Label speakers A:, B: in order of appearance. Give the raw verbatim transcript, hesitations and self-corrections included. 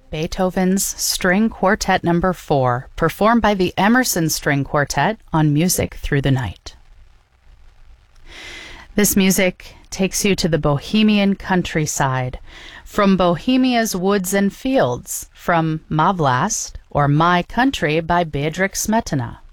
A: Beethoven's String Quartet Number four, performed by the Emerson String Quartet on Music Through the Night. This music takes you to the Bohemian countryside, from Bohemia's woods and fields, from Ma Vlast, or My Country by Bedřich Smetana.